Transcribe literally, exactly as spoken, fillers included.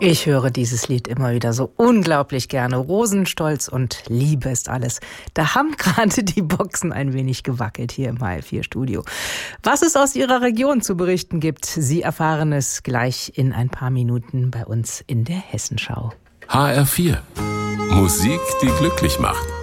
Ich höre dieses Lied immer wieder so unglaublich gerne. Rosenstolz und Liebe ist alles. Da haben gerade die Boxen ein wenig gewackelt hier im H R vier Studio. Was es aus Ihrer Region zu berichten gibt, Sie erfahren es gleich in ein paar Minuten bei uns in der Hessenschau. H R vier. Musik, die glücklich macht.